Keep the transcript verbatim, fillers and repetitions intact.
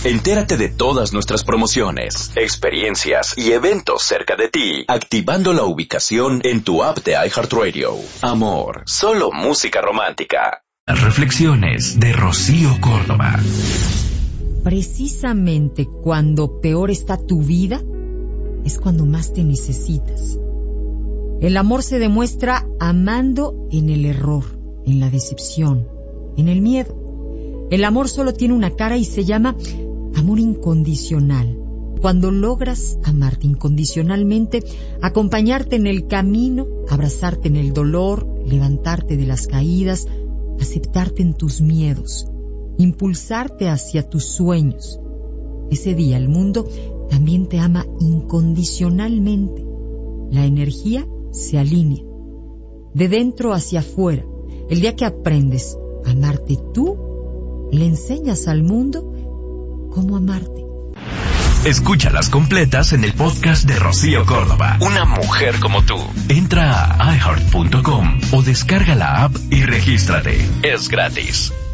Entérate de todas nuestras promociones, experiencias y eventos cerca de ti, activando la ubicación en tu app de iHeartRadio. Amor, solo música romántica. Las reflexiones de Rocío Córdoba. Precisamente cuando peor está tu vida, es cuando más te necesitas. El amor se demuestra amando en el error, en la decepción, en el miedo. El amor solo tiene una cara y se llama amor incondicional. Cuando logras amarte incondicionalmente, acompañarte en el camino, abrazarte en el dolor, levantarte de las caídas, aceptarte en tus miedos, impulsarte hacia tus sueños. Ese día el mundo también te ama incondicionalmente. La energía se alinea. De dentro hacia afuera, el día que aprendes a amarte tú, le enseñas al mundo cómo amarte. Escúchalas completas en el podcast de Rocío Córdoba. Una mujer como tú. Entra a i heart punto com o descarga la app y regístrate. Es gratis.